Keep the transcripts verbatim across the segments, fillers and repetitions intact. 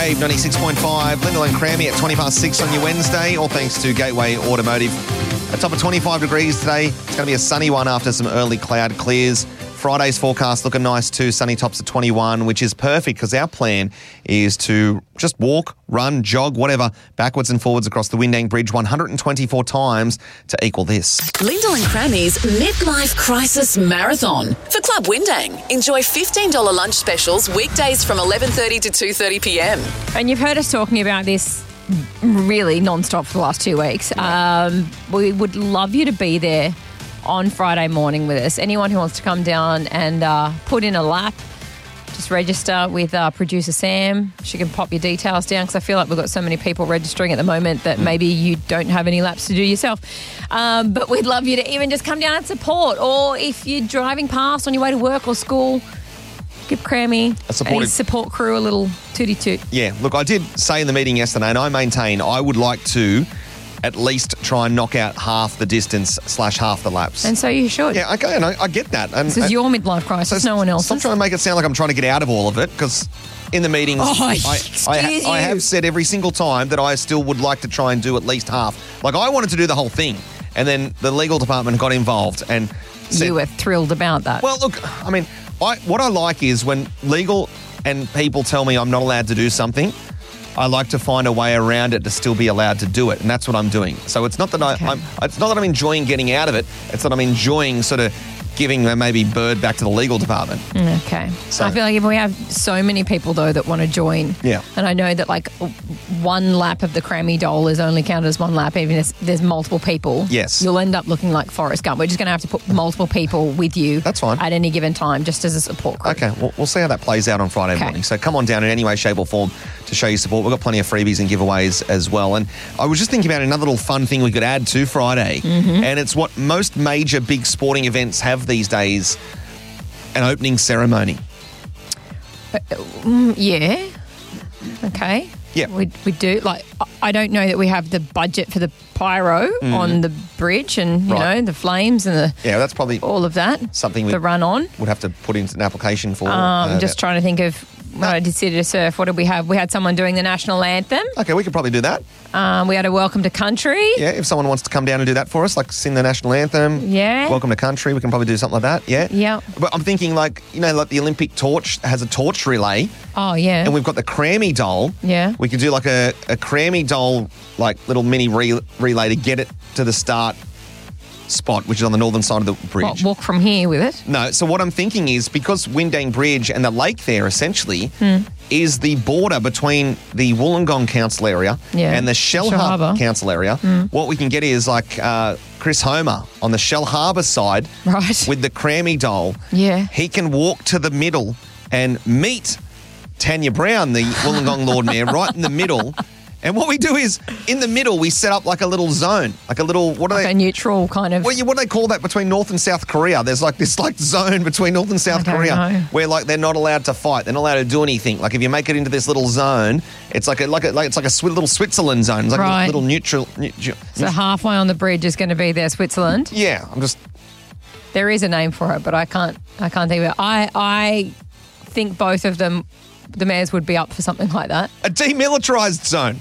Wave ninety-six point five. Lyndall and Crammy at twenty past six on your Wednesday, all thanks to Gateway Automotive. A top of twenty-five degrees today. It's going to be a sunny one after some early cloud clears. Friday's forecast looking nice too. Sunny tops at twenty-one, which is perfect because our plan is to just walk, run, jog, whatever, backwards and forwards across the Windang Bridge one hundred twenty-four times to equal this. Lyndall and Crammy's Midlife Crisis Marathon. For Club Windang, enjoy fifteen dollars lunch specials weekdays from eleven thirty to two thirty p m. And you've heard us talking about this really non-stop for the last two weeks. Um, we would love you to be there on Friday morning with us. Anyone who wants to come down and uh, put in a lap, just register with uh, producer Sam. She can pop your details down because I feel like we've got so many people registering at the moment that maybe you don't have any laps to do yourself. Um, but we'd love you to even just come down and support. Or if you're driving past on your way to work or school, give Crammy and his support crew a little tooty toot. Yeah, look, I did say in the meeting yesterday, and I maintain I would like to at least try and knock out half the distance slash half the laps. And so you should. Yeah, okay, and I, I get that. And, this is your midlife crisis, so no one else's. Stop trying to make it sound like I'm trying to get out of all of it, because in the meetings, oh, I, excuse I, you. I have said every single time that I still would like to try and do at least half. Like, I wanted to do the whole thing, and then the legal department got involved and said, you were thrilled about that. Well, look, I mean, I, what I like is when legal and people tell me I'm not allowed to do something, I like to find a way around it to still be allowed to do it, and that's what I'm doing. So it's not that I, Okay. I'm, it's not that I'm enjoying getting out of it. It's that I'm enjoying sort of giving uh, maybe Bird back to the legal department. Okay. So- I feel like if we have so many people, though, that want to join, Yeah. and I know that, like, one lap of the Crammy doll is only counted as one lap, even if there's multiple people. Yes. You'll end up looking like Forrest Gump. We're just going to have to put multiple people with you. That's fine. At any given time, just as a support group. Okay, we'll, we'll see how that plays out on Friday Okay. morning. So come on down in any way, shape or form to show your support. We've got plenty of freebies and giveaways as well. And I was just thinking about another little fun thing we could add to Friday. Mm-hmm. And it's what most major big sporting events have these days, an opening ceremony. Mm, yeah. Okay. Yeah. We, we do. Like, I- I don't know that we have the budget for the pyro on the bridge and, you Right. know, the flames and the Yeah, that's probably all of that. something we The run on. would have to put into an application for. Um, uh, just trying to think of when I did City to Surf. What did we have? We had someone doing the national anthem. Okay, we could probably do that. Um, we had a welcome to country. Yeah, if someone wants to come down and do that for us, like sing the national anthem. Yeah. Welcome to country, we can probably do something like that. Yeah. Yeah. But I'm thinking, like, you know, like the Olympic torch has a torch relay. Oh, yeah. And we've got the Crammy doll. Yeah. We could do like a, a Crammy doll, like little mini re- relay to get it to the start spot, which is on the northern side of the bridge. What, walk from here with it. No, so what I'm thinking is because Windang Bridge and the lake there essentially Hmm. is the border between the Wollongong Council area Yeah. and the Shell Shell Harbour Harbour. Council area. What we can get is like uh, Chris Homer on the Shell Harbour side Right. with the Crammy doll. Yeah. He can walk to the middle and meet Tanya Brown, the Wollongong Lord Mayor, right in the middle. And what we do is, in the middle, we set up like a little zone, like a little, what are Like they? a neutral kind of. Well, yeah, what do they call that between North and South Korea? There's like this like zone between North and South I don't Korea know. where like they're not allowed to fight. They're not allowed to do anything. Like if you make it into this little zone, it's like a like a like it's like a swi- little Switzerland zone. It's like Right. a little neutral. neutral So halfway on the bridge is going to be there, Switzerland. yeah, I'm just There is a name for it, but I can't. I can't think of it. I I think both of them, the mayors would be up for something like that. a demilitarized zone.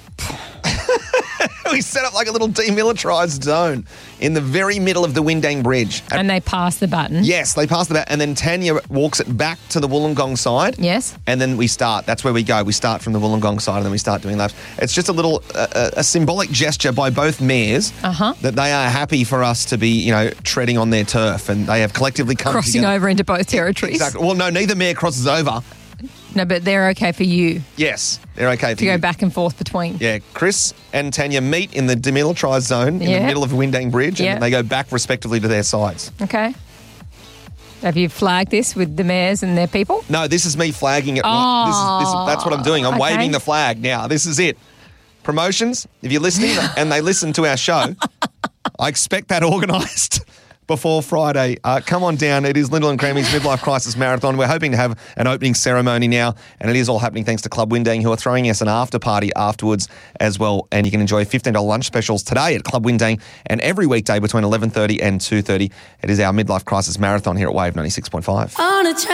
We set up like a little demilitarized zone in the very middle of the Windang Bridge. And they pass the button. Yes, they pass the bat, and then Tanya walks it back to the Wollongong side. Yes. And then we start. That's where we go. We start from the Wollongong side, and then we start doing laps. It's just a little, uh, a symbolic gesture by both mayors Uh-huh. that they are happy for us to be, you know, treading on their turf, and they have collectively come Crossing together. over into both territories. Exactly. Well, no, neither mayor crosses over. No, but they're okay for you Yes, they're okay for to you. go back and forth between. Yeah, Chris and Tanya meet in the demilitarised zone in Yeah. the middle of Windang Bridge, and Yeah. then they go back respectively to their sides. Okay. Have you flagged this with the mayors and their people? No, this is me flagging it. Oh, this is, this, that's what I'm doing. I'm okay. waving the flag now. This is it. Promotions, if you're listening and they listen to our show, I expect that organised before Friday. Uh, come on down. It is Lyndall and Crammy's Midlife Crisis Marathon. We're hoping to have an opening ceremony now, and it is all happening thanks to Club Windang, who are throwing us an after party afterwards as well. And you can enjoy fifteen dollars lunch specials today at Club Windang and every weekday between eleven thirty and two thirty. It is our Midlife Crisis Marathon here at Wave ninety-six point five. On a